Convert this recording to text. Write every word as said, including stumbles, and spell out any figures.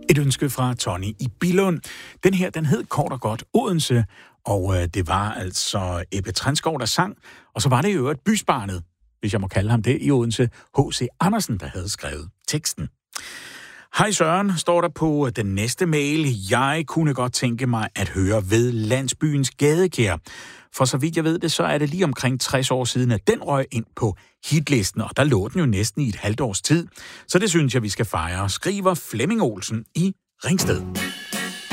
Et ønske fra Tony i Billund. Den her, den hed kort og godt Odense, og øh, det var altså Ebbe Trenskov, der sang, og så var det jo et bysbarnet, hvis jeg må kalde ham det, i Odense, H C Andersen, der havde skrevet teksten. Hej Søren, står der på den næste mail. Jeg kunne godt tænke mig at høre ved landsbyens gadekær. For så vidt jeg ved det, så er det lige omkring tres år siden, at den røg ind på hitlisten, og der lå den jo næsten i et halvt års tid. Så det synes jeg, vi skal fejre, skriver Flemming Olsen i Ringsted.